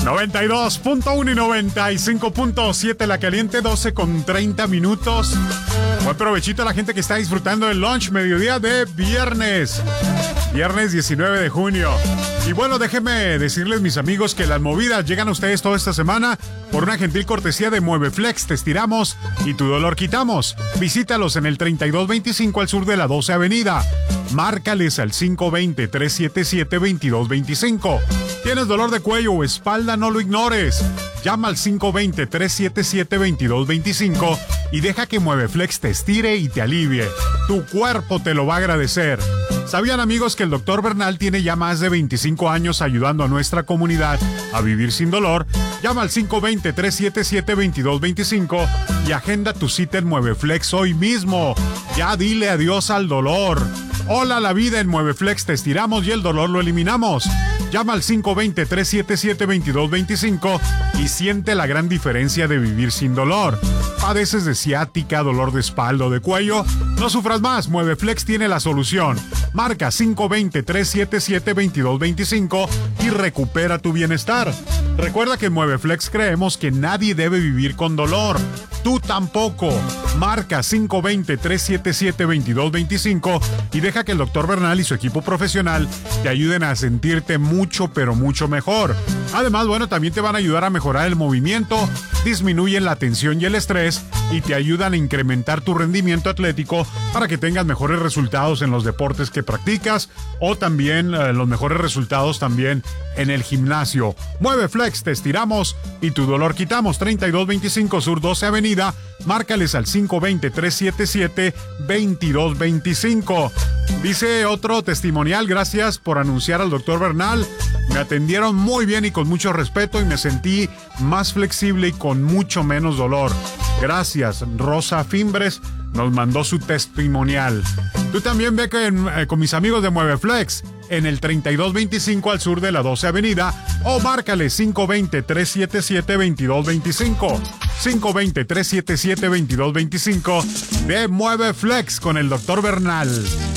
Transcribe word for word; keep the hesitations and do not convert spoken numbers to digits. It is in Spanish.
noventa y dos punto uno y noventa y cinco punto siete La Caliente, doce con treinta minutos. Buen provechito a la gente que está disfrutando del lunch mediodía de viernes. Viernes diecinueve de junio. Y bueno, déjenme decirles, mis amigos, que las movidas llegan a ustedes toda esta semana por una gentil cortesía de Mueveflex. Te estiramos y tu dolor quitamos. Visítalos en el treinta y dos veinticinco al sur de la doce Avenida. Márcales al cinco dos cero, tres siete siete, dos dos dos cinco. ¿Tienes dolor de cuello o espalda? No lo ignores. Llama al cinco dos cero, tres siete siete, dos dos dos cinco y deja que Mueveflex te estire y te alivie. Tu cuerpo te lo va a agradecer. ¿Sabían, amigos, que el doctor Bernal tiene ya más de veinticinco años ayudando a nuestra comunidad a vivir sin dolor? Llama al cinco dos cero, tres siete siete, dos dos dos cinco y agenda tu cita en Mueveflex hoy mismo. Ya dile adiós al dolor. Hola a la vida, en Mueveflex te estiramos y el dolor lo eliminamos. Llama al cinco dos cero, tres siete siete, dos dos dos cinco y siente la gran diferencia de vivir sin dolor. ¿Padeces de ciática, dolor de espalda o de cuello? No sufras más, Mueveflex tiene la solución. Marca cinco dos cero, tres siete siete, dos dos dos cinco y recupera tu bienestar. Recuerda que en Mueveflex creemos que nadie debe vivir con dolor. Tú tampoco. Marca cinco dos cero, tres siete siete, dos dos dos cinco y deja que el doctor Bernal y su equipo profesional te ayuden a sentirte mucho, pero mucho mejor. Además, bueno, también te van a ayudar a mejorar el movimiento, disminuyen la tensión y el estrés y te ayudan a incrementar tu rendimiento atlético para que tengas mejores resultados en los deportes que practicas o también eh, los mejores resultados también en el gimnasio. Mueveflex, te estiramos y tu dolor quitamos. treinta y dos veinticinco Sur doce Avenida. Márcales al cinco dos cero, tres siete siete, dos dos dos cinco. Dice otro testimonial: gracias por anunciar al doctor Bernal. Me atendieron muy bien y con mucho respeto y me sentí más flexible y con mucho menos dolor. Gracias. Rosa Fimbres nos mandó su testimonial. Tú también ve que eh, con mis amigos de Mueveflex en el treinta y dos veinticinco al sur de la doce Avenida o márcale cinco dos cero, tres siete siete, dos dos dos cinco. cinco dos cero, tres siete siete, dos dos dos cinco de Mueveflex con el doctor Bernal.